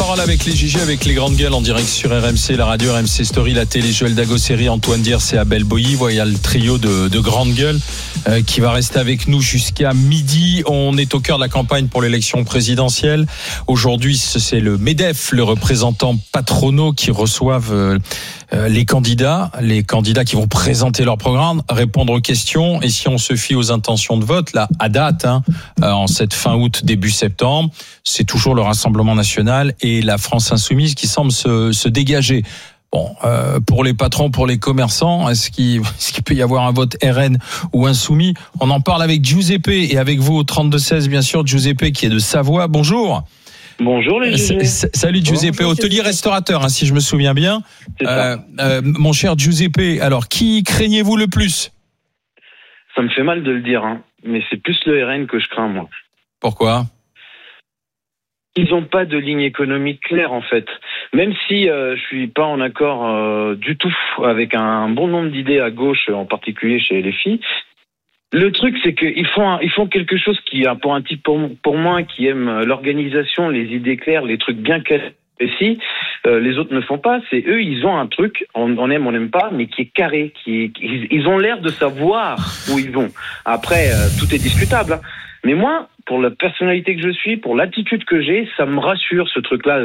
Parole avec les GG, avec les grandes gueules en direct sur RMC, la radio RMC Story, la télé, Joël Dagosseri, Antoine Diers et Abel Boilly. Voilà le trio de grandes gueules qui va rester avec nous jusqu'à midi. On est au cœur de la campagne pour l'élection présidentielle. Aujourd'hui, c'est le MEDEF, le représentant patronaux qui reçoivent les candidats qui vont présenter leur programme, répondre aux questions. Et si on se fie aux intentions de vote, là, à date, en cette fin août, début septembre, c'est toujours le Rassemblement national et la France insoumise qui semblent se dégager. Bon, pour les patrons, pour les commerçants, est-ce qu'il peut y avoir un vote RN ou insoumis? On en parle avec Giuseppe et avec vous au 32-16, bien sûr, Giuseppe qui est de Savoie. Bonjour. Bonjour les GG. Salut Giuseppe, bonjour, hôtelier restaurateur, si je me souviens bien. Mon cher Giuseppe, alors qui craignez-vous le plus? Ça me fait mal de le dire, mais c'est plus le RN que je crains, moi. Pourquoi? Ils n'ont pas de ligne économique claire, en fait. Même si je suis pas en accord du tout avec un bon nombre d'idées à gauche, en particulier chez les filles. Le truc, c'est qu'ils font quelque chose qui, pour un type pour moi, qui aime l'organisation, les idées claires, les trucs bien précis, les autres ne font pas. C'est eux, ils ont un truc, on aime, on n'aime pas, mais qui est carré, ils ont l'air de savoir où ils vont. Après, tout est discutable, Mais moi, pour la personnalité que je suis, pour l'attitude que j'ai, ça me rassure ce truc-là.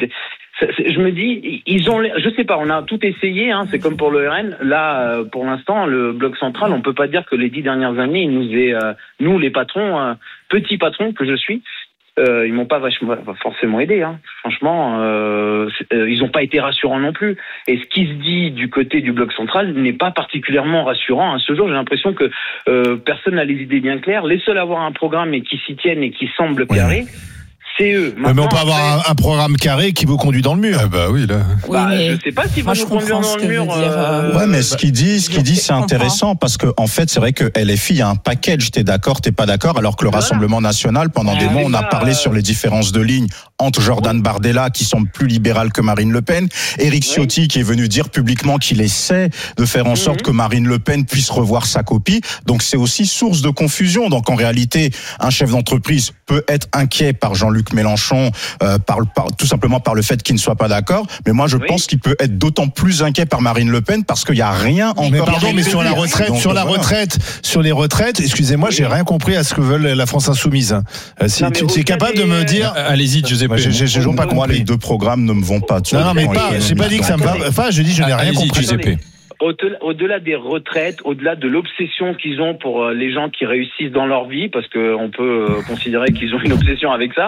Je me dis, ils ont, je sais pas, on a tout essayé, c'est comme pour le RN. Là, pour l'instant, le bloc central, on peut pas dire que les 10 dernières années, il nous est, nous les patrons, petits patrons que je suis, ils m'ont pas forcément aidé. Franchement, ils ont pas été rassurants non plus. Et ce qui se dit du côté du bloc central n'est pas particulièrement rassurant. À ce jour, j'ai l'impression que personne n'a les idées bien claires. Les seuls à avoir un programme et qui s'y tiennent et qui semblent carrés, c'est eux. Mais on peut avoir un programme carré qui vous conduit dans le mur. Bah oui, là. Je sais pas s'ils vont nous conduire dans le mur. Ouais, mais ce qu'il dit, c'est intéressant parce que, en fait, c'est vrai que LFI, il y a un package, t'es d'accord, t'es pas d'accord, alors que le Rassemblement national, pendant des mois, on a parlé sur les différences de ligne entre Jordan Bardella, qui semble plus libéral que Marine Le Pen, Éric Ciotti, qui est venu dire publiquement qu'il essaie de faire en sorte que Marine Le Pen puisse revoir sa copie. Donc, c'est aussi source de confusion. Donc, en réalité, un chef d'entreprise peut être inquiet par Jean-Luc Mélenchon, tout simplement par le fait qu'il ne soit pas d'accord. Mais moi, je pense qu'il peut être d'autant plus inquiet par Marine Le Pen parce qu'il n'y a rien encore. Mais pardon, mais sur la retraite, sur les retraites, excusez-moi, j'ai rien compris à ce que veulent la France insoumise. Si tu es capable de me dire. Allez-y, Giuseppe. J'ai toujours pas compris. Les deux programmes ne me vont pas. Non, mais pas. J'ai pas dit que ça me va. Enfin, je dis, je n'ai rien compris. Giuseppe. Au-delà des retraites, au-delà de l'obsession qu'ils ont pour les gens qui réussissent dans leur vie, parce qu'on peut considérer qu'ils ont une obsession avec ça,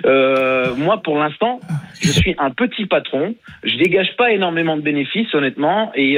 moi, pour l'instant, je suis un petit patron. Je dégage pas énormément de bénéfices, honnêtement, et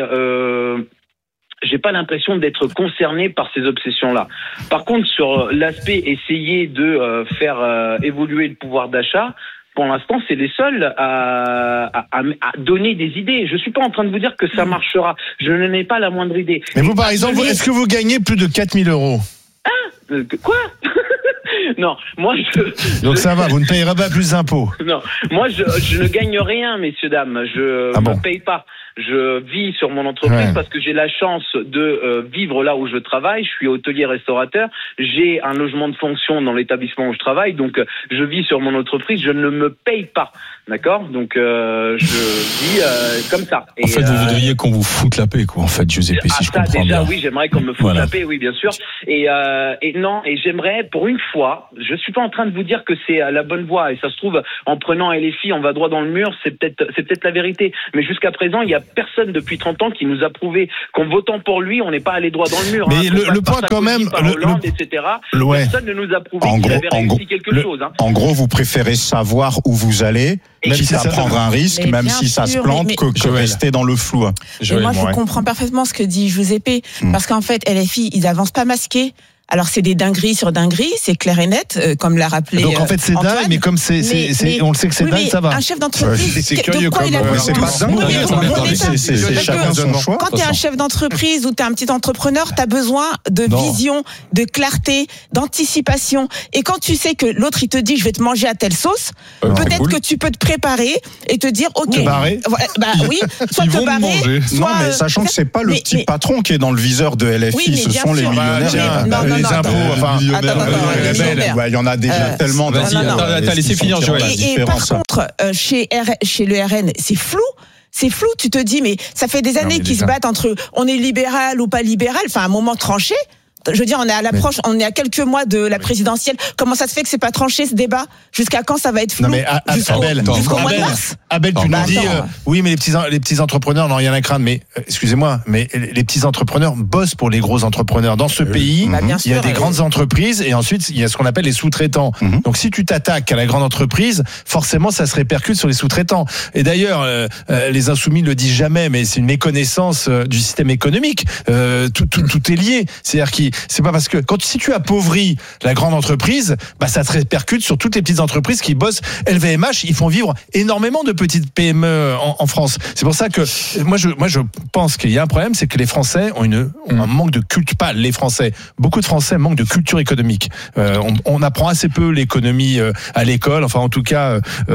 j'ai pas l'impression d'être concerné par ces obsessions-là. Par contre, sur l'aspect essayer de faire évoluer le pouvoir d'achat, pour l'instant, c'est les seuls à donner des idées. Je suis pas en train de vous dire que ça marchera. Je n'en ai pas la moindre idée. Mais vous, par exemple, est-ce que vous gagnez plus de 4 000 €? Quoi? Non, moi Donc ça va, vous ne payerez pas plus d'impôts. Non, moi je ne gagne rien, messieurs dames. Je ne paye pas. Je vis sur mon entreprise parce que j'ai la chance de vivre là où je travaille. Je suis hôtelier restaurateur. J'ai un logement de fonction dans l'établissement où je travaille. Donc je vis sur mon entreprise. Je ne me paye pas. D'accord? Donc je vis comme ça. En fait, vous voudriez qu'on vous foute la paix, quoi, en fait, Giuseppe, si je comprends bien. Oui, j'aimerais qu'on me foute la paix, oui, bien sûr. Et j'aimerais, pour une fois, je suis pas en train de vous dire que c'est la bonne voie. Et ça se trouve, en prenant LFI, on va droit dans le mur. C'est peut-être la vérité. Mais jusqu'à présent, il y a personne depuis 30 ans qui nous a prouvé qu'en votant pour lui, on n'est pas allé droit dans le mur. Mais le point quand même, etc. Personne ne nous a prouvé qu'il avait réussi quelque chose. En gros, vous préférez savoir où vous allez, quitte à prendre un risque, même si ça se plante, que rester dans le flou. Moi, je comprends parfaitement ce que dit Giuseppe, parce qu'en fait, LFI, ils avancent pas masqués. Alors c'est des dingueries sur dingueries, c'est clair et net, comme l'a rappelé. Donc en fait c'est dingue, mais comme on le sait que c'est dingue, ça va. Un chef d'entreprise, c'est curieux comme. C'est pas dingue. C'est chacun son choix. Quand t'es un chef d'entreprise ou t'es un petit entrepreneur, t'as besoin de vision, de clarté, d'anticipation. Et quand tu sais que l'autre il te dit je vais te manger à telle sauce, peut-être que tu peux te préparer et te dire ok. Te barrer. Oui, soit te barrer. Non, mais sachant que c'est pas le petit patron qui est dans le viseur de LFI, ce sont les millionnaires. les impôts. Enfin, il y en a déjà tellement. T'as laissé finir, Joël. Et par contre, chez le RN, c'est flou. C'est flou, tu te dis, mais ça fait des années qu'ils se battent entre on est libéral ou pas libéral, enfin, à un moment tranché. Je veux dire, on est à l'approche, on est à quelques mois de la présidentielle. Comment ça se fait que c'est pas tranché ce débat? Jusqu'à quand ça va être flou? Non mais jusqu'au mois de mars. Abel, tu nous dis, oui, mais les petits entrepreneurs n'ont rien à craindre. Mais excusez-moi, mais les petits entrepreneurs bossent pour les gros entrepreneurs. Dans ce pays, il y a des grandes entreprises et ensuite il y a ce qu'on appelle les sous-traitants. Donc si tu t'attaques à la grande entreprise, forcément ça se répercute sur les sous-traitants. Et d'ailleurs, les insoumis ne le disent jamais, mais c'est une méconnaissance du système économique. Tout est lié. C'est-à-dire que c'est pas parce que si tu appauvris la grande entreprise, bah ça se répercute sur toutes les petites entreprises qui bossent. LVMH, ils font vivre énormément de petites PME en France. C'est pour ça que moi je pense qu'il y a un problème, c'est que les Français ont un manque de culture. Pas les Français, beaucoup de Français manquent de culture économique. On apprend assez peu l'économie à l'école. Enfin, en tout cas,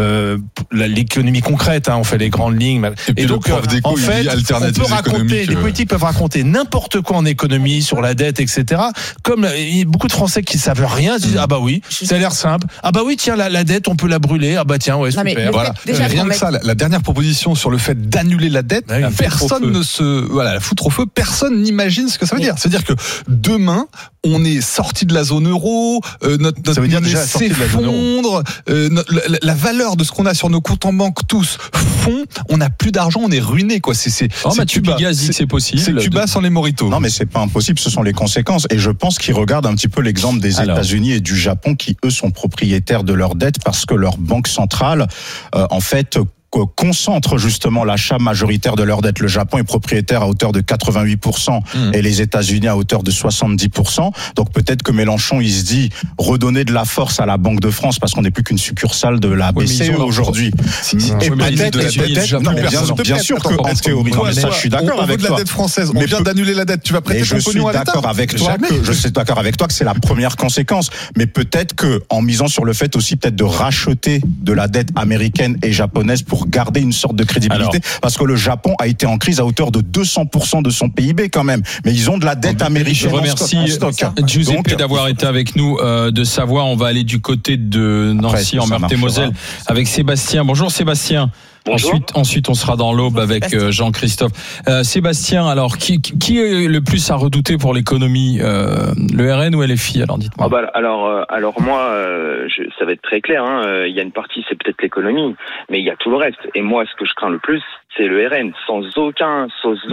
l'économie concrète. On fait les grandes lignes. Et donc, en fait, on peut raconter. Les politiques peuvent raconter n'importe quoi en économie sur la dette, etc. Comme il y a beaucoup de Français qui savent rien, disent ah bah oui, ça a l'air simple. Ah bah oui, tiens la dette, on peut la brûler. Ah bah tiens, ouais, super. Voilà. Rien que ça, la dernière proposition sur le fait d'annuler la dette, personne ne la foutre au feu, personne n'imagine ce que ça veut dire. C'est-à-dire que demain, on est sorti de la zone euro, notre monnaie s'effondre, la valeur de ce qu'on a sur nos comptes en banque tous fond, on n'a plus d'argent, on est ruiné quoi. C'est Mathieu Bigas dit que c'est possible. C'est Cuba sans les moritos. Non mais c'est pas impossible, ce sont les conséquences. Et je pense qu'ils regardent un petit peu l'exemple des États-Unis et du Japon qui eux sont propriétaires de leurs dettes parce que leur banque centrale en fait concentre justement l'achat majoritaire de leur dette. Le Japon est propriétaire à hauteur de 88% et les États-Unis à hauteur de 70%. Donc peut-être que Mélenchon, il se dit redonner de la force à la Banque de France parce qu'on n'est plus qu'une succursale de la BCE aujourd'hui. Et peut-être, bien sûr qu'en théorie, ça, je suis d'accord avec toi. De la dette française, on vient d'annuler la dette. Tu vas prêter ton pognon à l'État. Je suis d'accord avec toi que c'est la première conséquence. Mais peut-être que en misant sur le fait aussi peut-être de racheter de la dette américaine et japonaise pour garder une sorte de crédibilité, parce que le Japon a été en crise à hauteur de 200% de son PIB quand même, mais ils ont de la dette américaine. Je remercie Giuseppe d'avoir été avec nous de Savoie. On va aller du côté de Nancy en Meurthe-et-Moselle avec Sébastien. Bonjour Sébastien. Ensuite, on sera dans l'Aube avec Jean-Christophe. Sébastien, alors, qui est le plus à redouter pour l'économie, le RN ou LFI? Alors, dites-moi. Alors moi, ça va être très clair. Il y a une partie, c'est peut-être l'économie, mais il y a tout le reste. Et moi, ce que je crains le plus, c'est le RN, sans aucun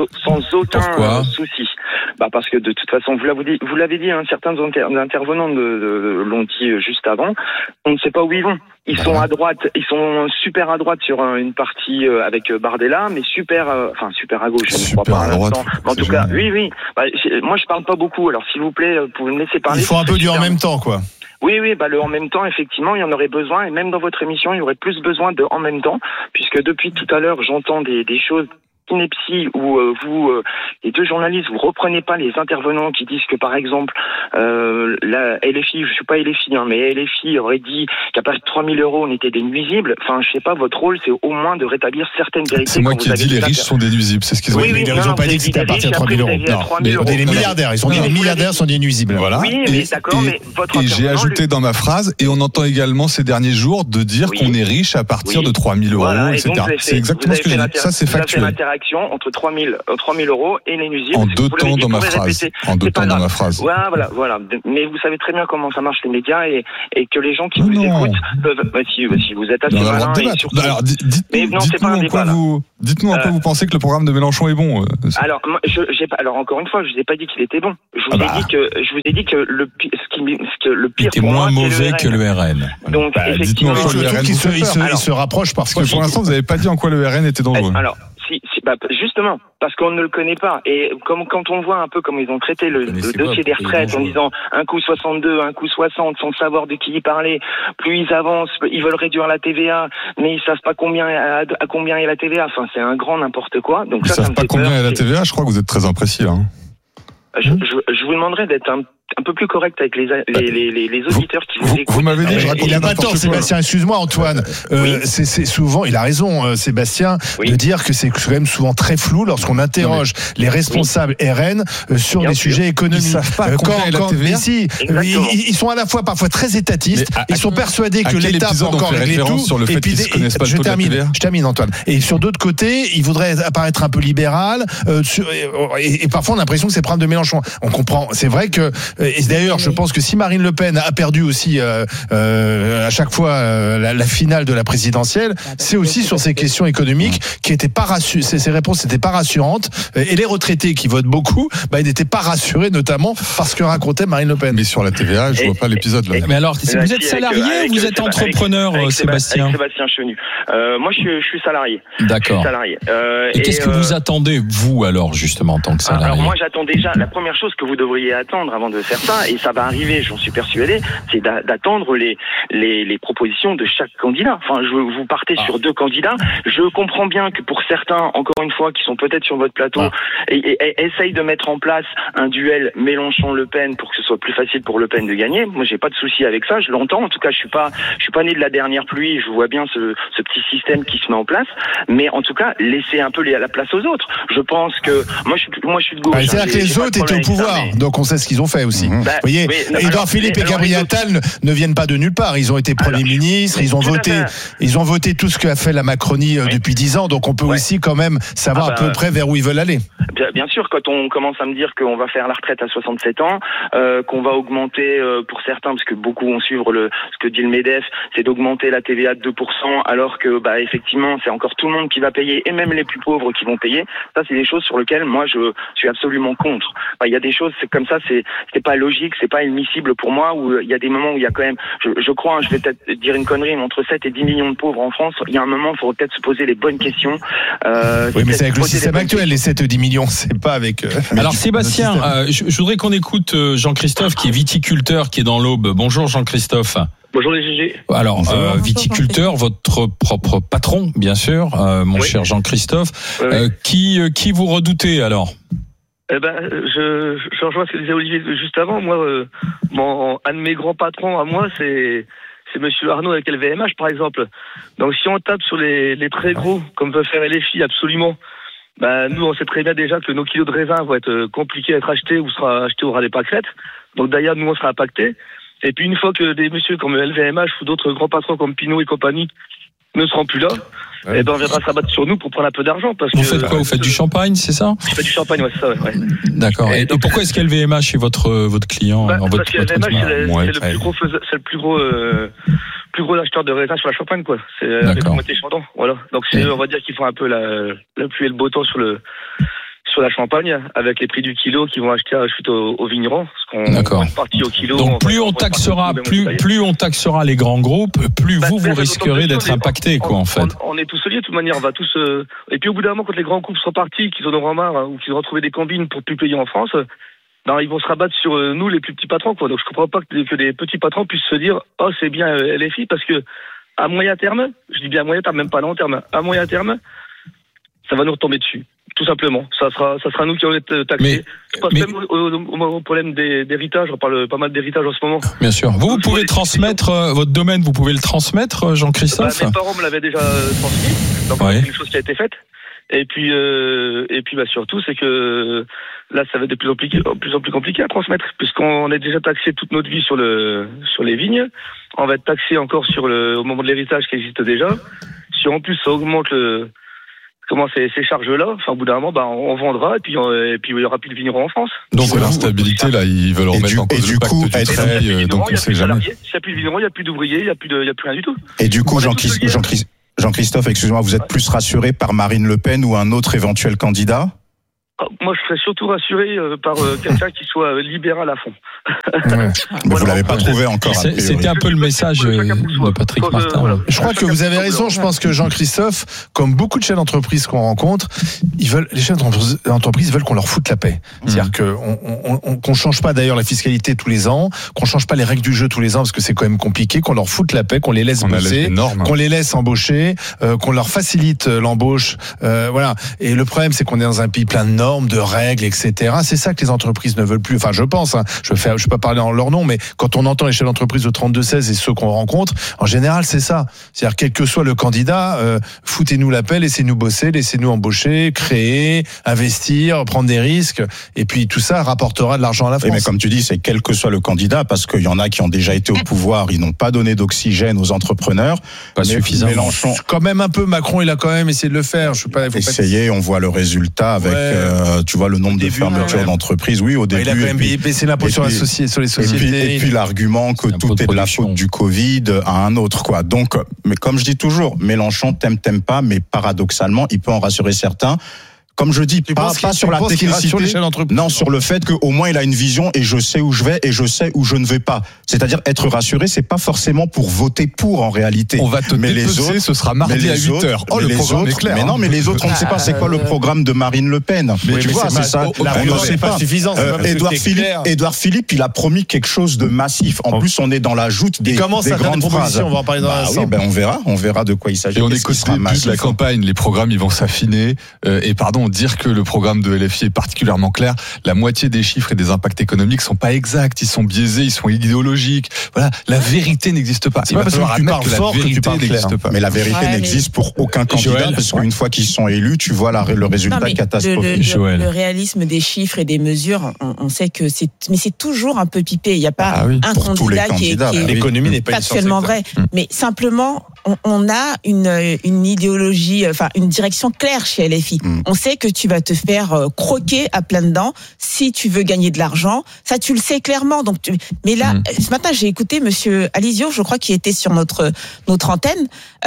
souci. Parce que de toute façon, vous l'avez dit, certains intervenants l'ont dit juste avant. On ne sait pas où ils vont. Ils sont à droite, ils sont super à droite sur une partie avec Bardella, mais super à gauche. Je ne crois pas à l'instant. En tout cas, oui. Moi, je parle pas beaucoup. Alors, s'il vous plaît, vous pouvez me laisser parler. Il faut un peu du en même temps, quoi. Oui, le en même temps, effectivement, il y en aurait besoin, et même dans votre émission, il y aurait plus besoin de en même temps, puisque depuis tout à l'heure, j'entends des choses inepties où vous, les deux journalistes, vous reprenez pas les intervenants qui disent que, par exemple, la LFI, je suis pas LFI, mais LFI aurait dit qu'à partir de 3 000 euros, on était des nuisibles. Enfin, je sais pas, votre rôle, c'est au moins de rétablir certaines vérités. C'est moi qui ai dit les riches sont des nuisibles, c'est ce qu'ils ont dit. Ils ont pas dit que c'était à partir de 3 000 euros. Non, les milliardaires, ils ont dit les milliardaires sont des nuisibles. Voilà. Oui, mais d'accord, mais votre et j'ai ajouté dans ma phrase, et on entend également ces derniers jours de dire qu'on est riche à partir de 3 000 euros, etc. C'est exactement ce que j'ai dit. Ça, c'est factuel. Entre 3 000 euros et les nuisibles. En deux temps dans ma phrase. Voilà. Mais vous savez très bien comment ça marche les médias et que les gens qui vous écoutent peuvent. Si vous êtes assez malin et surtout. Alors, dites-nous en quoi vous pensez que le programme de Mélenchon est bon. Alors, encore une fois, je vous ai pas dit qu'il était bon. Je vous ai dit que le pire était moins mauvais que le RN. Donc, dites-nous en quoi le RN il se rapproche parce que pour l'instant, vous n'avez pas dit en quoi le RN était dangereux. Alors, justement, parce qu'on ne le connaît pas. Et quand on voit un peu comment ils ont traité le dossier des retraites en disant un coup 62, un coup 60, sans savoir de qui ils parlaient, plus ils avancent, ils veulent réduire la TVA, mais ils savent pas à combien est la TVA. Enfin, c'est un grand n'importe quoi. Donc ils savent pas combien est la TVA, je crois que vous êtes très imprécis là. Je vous demanderais d'être un un peu plus correct avec les auditeurs qui vous écoutent. Vous m'avez dit, il a pas tort, Sébastien. Excuse-moi, Antoine. C'est souvent, il a raison, Sébastien, de dire que c'est quand même souvent très flou lorsqu'on interroge les responsables RN sur les sujets économiques. Ils savent pas ils sont à la fois parfois très étatistes. Ils sont persuadés que l'État peut encore régler tout. Sur le fait qu'ils ne connaissent pas le taux de la TVA. Je termine, Antoine. Et sur d'autres côtés, ils voudraient apparaître un peu libéral. Et parfois, on a l'impression que c'est prendre de Mélenchon. On comprend. C'est vrai que. Et d'ailleurs, je pense que si Marine Le Pen a perdu aussi à chaque fois la finale de la présidentielle, c'est aussi sur ces questions économiques qui étaient pas rassurantes. Ces réponses n'étaient pas rassurantes. Et les retraités qui votent beaucoup, ils n'étaient pas rassurés, notamment parce que racontait Marine Le Pen. Mais sur la TVA, je vois pas l'épisode là. Mais alors, vous êtes salarié ou vous êtes entrepreneur, Sébastien? Avec Sébastien Chenu. Moi, je suis salarié. D'accord. Et qu'est-ce que vous attendez, vous, alors, justement, en tant que salarié? Alors, moi, j'attends déjà, la première chose que vous devriez attendre avant de faire ça, et ça va arriver, j'en suis persuadé, c'est d'attendre les propositions de chaque candidat. Enfin, vous partez sur 2 candidats. Je comprends bien que pour certains, encore une fois, qui sont peut-être sur votre plateau, et essayent de mettre en place un duel Mélenchon-Le Pen pour que ce soit plus facile pour Le Pen de gagner. Moi, j'ai pas de souci avec ça. Je l'entends. En tout cas, je suis pas né de la dernière pluie. Je vois bien ce petit système qui se met en place. Mais en tout cas, laissez un peu la place aux autres. Je pense que moi, je suis de gauche. C'est-à-dire que les autres étaient au pouvoir, donc on sait ce qu'ils ont fait aussi. Vous voyez, Édouard Philippe et Gabriel Attal ne viennent pas de nulle part. Ils ont été Premier ministre, ils ont voté tout ce qu'a fait la Macronie depuis 10 ans. Donc on peut aussi quand même savoir à peu près vers où ils veulent aller. Bien sûr, quand on commence à me dire qu'on va faire la retraite à 67 ans, qu'on va augmenter pour certains, parce que beaucoup vont suivre ce que dit le MEDEF, c'est d'augmenter la TVA de 2%, alors que effectivement c'est encore tout le monde qui va payer, et même les plus pauvres qui vont payer. Ça, c'est des choses sur lesquelles moi je suis absolument contre. Il y a des choses, c'est comme ça, c'est pas logique, c'est pas admissible pour moi. Où il y a des moments où il y a quand même, je crois, je vais peut-être dire une connerie, mais entre 7 et 10 millions de pauvres en France, il y a un moment, il faudrait peut-être se poser les bonnes questions. Oui, mais c'est avec le système actuel, les 7 ou 10 millions, c'est pas avec. Alors Sébastien, je voudrais qu'on écoute Jean-Christophe, qui est viticulteur, qui est dans l'Aube. Bonjour Jean-Christophe. Bonjour les GG. Alors, viticulteur, votre propre patron, bien sûr, mon cher Jean-Christophe. Qui vous redoutez alors? Je rejoins ce que disait Olivier juste avant. Moi, un de mes grands patrons à moi, c'est Monsieur Arnaud avec LVMH, par exemple. Donc, si on tape sur les très gros, comme veut faire LFI, absolument, nous, on sait très bien déjà que nos kilos de raisin vont être compliqués à être achetés ou sera achetés au ras des pâquerettes. Donc, d'ailleurs, nous, on sera impactés. Et puis, une fois que des messieurs comme LVMH ou d'autres grands patrons comme Pinot et compagnie ne seront plus là, on viendra s'abattre sur nous pour prendre un peu d'argent. Vous faites quoi? Vous faites du champagne, c'est ça? Je fais du champagne, c'est ça, ouais. D'accord. Et pourquoi est-ce qu'LVMH est votre client? Parce que LVMH, c'est le plus gros acheteur de raisins sur la Champagne, quoi. C'est avec Moitié Chandon, voilà. Donc on va dire qu'ils font un peu la pluie et le beau temps sur la Champagne, avec les prix du kilo qu'ils vont acheter suite aux vignerons. D'accord. Au kilo, donc plus on taxera les grands groupes, plus vous risquerez d'être impacté, quoi, en fait. On est tous liés, de toute manière, on va tous. Et puis au bout d'un moment, quand les grands groupes seront partis, qu'ils en auront marre, ou qu'ils auront trouvé des combines pour plus payer en France, ils vont se rabattre sur nous, les plus petits patrons, quoi. Donc je comprends pas que les petits patrons puissent se dire, c'est bien LFI, parce que à moyen terme, je dis bien à moyen terme, même pas à long terme, à moyen terme, ça va nous retomber dessus. Tout simplement, ça sera nous qui allons être taxés. Même au problème d'héritage, on parle pas mal d'héritage en ce moment. Bien sûr. Vous pouvez transmettre votre domaine, vous pouvez le transmettre, Jean-Christophe? Mes parents me l'avaient déjà transmis, donc c'est quelque chose qui a été faite. Et puis surtout, c'est que là, ça va être de plus en plus compliqué à transmettre, puisqu'on est déjà taxé toute notre vie sur les vignes. On va être taxé encore au moment de l'héritage qui existe déjà. Si en plus ça augmente ces charges-là, au bout d'un moment, on vendra et puis il y aura plus de vignerons en France. Donc l'instabilité, là, ils veulent remettre en cause le pacte du Treil, donc on sait jamais. S'il n'y a plus de vignerons, il n'y a plus d'ouvriers, il n'y a plus rien du tout. Et du coup, Jean-Christophe, excusez-moi, vous êtes plus rassuré par Marine Le Pen ou un autre éventuel candidat? Moi, je serais surtout rassuré par quelqu'un qui soit libéral à fond. Mais vous l'avez pas trouvé encore. C'était un peu le message de Patrick Martin. Je crois que vous avez raison. Je pense que Jean-Christophe, comme beaucoup de chefs d'entreprise qu'on rencontre, les chefs d'entreprise veulent qu'on leur foute la paix. C'est-à-dire qu'on change pas d'ailleurs la fiscalité tous les ans, qu'on change pas les règles du jeu tous les ans parce que c'est quand même compliqué, qu'on leur foute la paix, qu'on les laisse bosser, qu'on les laisse embaucher, qu'on leur facilite l'embauche. Voilà. Et le problème, c'est qu'on est dans un pays plein de normes. normes, de règles, etc. C'est ça que les entreprises ne veulent plus. Enfin, je pense. Je vais pas parler en leur nom, mais quand on entend les chefs d'entreprise de 32-16 et ceux qu'on rencontre, en général, c'est ça. C'est-à-dire, quel que soit le candidat, foutez-nous la paix, laissez-nous bosser, laissez-nous embaucher, créer, investir, prendre des risques. Et puis tout ça rapportera de l'argent à la France. Mais comme tu dis, c'est quel que soit le candidat, parce qu'il y en a qui ont déjà été au pouvoir, ils n'ont pas donné d'oxygène aux entrepreneurs. Pas suffisant. Mélenchon, quand même un peu, Macron, il a quand même essayé de le faire. On voit le résultat avec, tu vois, le nombre de fermetures d'entreprises. Oui, au début. Il a quand même baissé l'impôt sur les sociétés. Et puis l'argument que tout est de la faute du Covid à un autre, quoi. Donc, mais comme je dis toujours, Mélenchon t'aime pas, mais paradoxalement, il peut en rassurer certains. Comme je dis, pas sur la technicité, non, sur le fait qu'au moins il a une vision et je sais où je vais et je sais où je ne vais pas. C'est-à-dire être rassuré, c'est pas forcément pour voter pour en réalité. On va te dépecer, ce sera mardi à 8h. Oh, le programme est clair. Mais non, mais les autres, on ne sait pas c'est quoi le programme de Marine Le Pen. Mais tu vois, c'est ça. On ne sait pas suffisant. Édouard Philippe, il a promis quelque chose de massif. En plus, on est dans la joute des grandes phrases. On va en parler dans un instant. On verra de quoi il s'agit. Et on écoute plus la campagne, les programmes, ils vont s'affiner. Et pardon, dire que le programme de LFI est particulièrement clair. La moitié des chiffres et des impacts économiques sont pas exacts, ils sont biaisés, ils sont idéologiques. Voilà, la vérité n'existe pas. C'est pas parce que tu parles fort que tu parles clair. Mais la vérité n'existe pour aucun candidat, parce qu'une fois qu'ils sont élus, tu vois le résultat catastrophique. Le réalisme des chiffres et des mesures, on sait que c'est toujours un peu pipé. Il n'y a pas un candidat qui est l'économie n'est pas factuellement vrai. Mais simplement, on a une idéologie, enfin une direction claire chez LFI. On sait que tu vas te faire croquer à plein dedans si tu veux gagner de l'argent. Ça, tu le sais clairement. Donc, mais là, ce matin, j'ai écouté Monsieur Alizio, je crois, qui était sur notre antenne.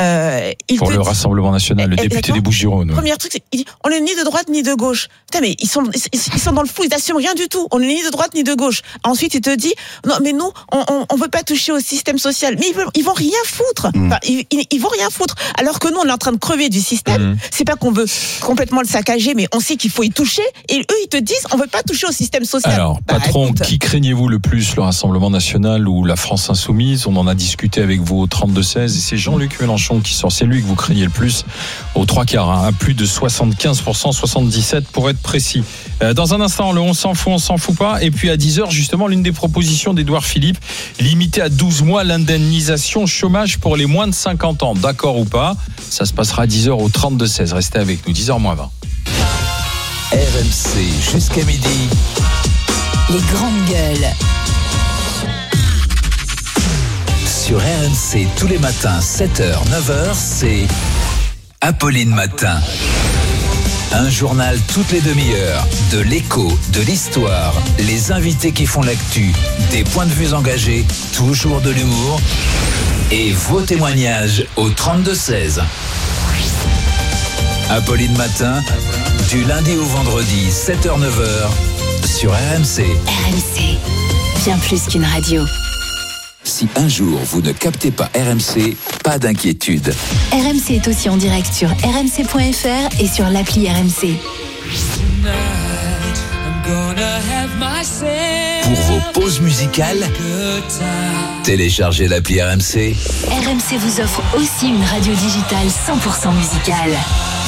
Pour le Rassemblement National, le député des Bouches-du-Rhône. Premier truc, il dit, on est ni de droite ni de gauche. Putain, mais ils sont dans le flou, ils n'assument rien du tout. On est ni de droite ni de gauche. Ensuite, il te dit, non, mais nous, on veut pas toucher au système social. Mais ils vont rien foutre. Enfin, ils vont rien foutre. Alors que nous, on est en train de crever du système. C'est pas qu'on veut complètement le saccager, mais on sait qu'il faut y toucher. Et eux, ils te disent, on veut pas toucher au système social. Alors, patron, qui craignez-vous le plus, le Rassemblement National ou la France Insoumise? On en a discuté avec vous au 32-16 et c'est Jean-Luc Mélenchon qui sort. C'est lui que vous craignez le plus aux 3/4, à plus de 75%, 77% pour être précis. Dans un instant, le on s'en fout pas. Et puis à 10h, justement, l'une des propositions d'Édouard Philippe, limiter à 12 mois l'indemnisation chômage pour les moins de 50 ans. D'accord ou pas? Ça se passera à 10h au 32-16. Restez avec nous, 10h moins 20. RMC jusqu'à midi. Les grandes gueules. Sur RMC tous les matins, 7h, 9h, c'est Apolline Matin. Un journal toutes les demi-heures, de l'écho, de l'histoire, les invités qui font l'actu, des points de vue engagés, toujours de l'humour et vos témoignages au 32-16. Apolline Matin, du lundi au vendredi, 7h, 9h, sur RMC. RMC, bien plus qu'une radio. Si un jour vous ne captez pas RMC, pas d'inquiétude. RMC est aussi en direct sur rmc.fr et sur l'appli RMC. Pour vos pauses musicales, téléchargez l'appli RMC. RMC vous offre aussi une radio digitale 100% musicale.